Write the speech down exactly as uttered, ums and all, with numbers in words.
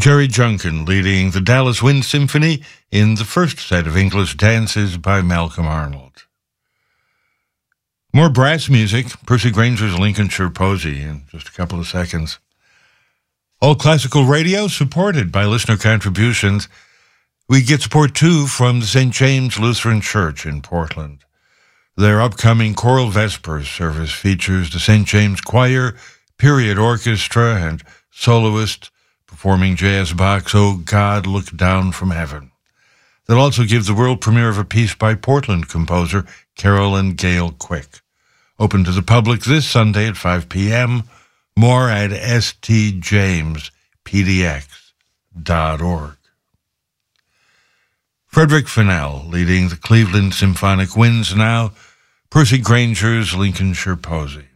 Jerry Junkin leading the Dallas Wind Symphony in the first set of English dances by Malcolm Arnold. More brass music, Percy Granger's Lincolnshire Posy in just a couple of seconds. All classical radio supported by listener contributions. We get support too from the Saint James Lutheran Church in Portland. Their upcoming Choral Vespers service features the Saint James Choir, Period Orchestra, and soloist performing J S Bach's "Oh God, Look Down from Heaven." They'll also give the world premiere of a piece by Portland composer Carolyn Gale Quick. Open to the public this Sunday at five p.m. More at s t james p d x dot org. Frederick Fennell leading the Cleveland Symphonic Winds now, Percy Granger's Lincolnshire Posy.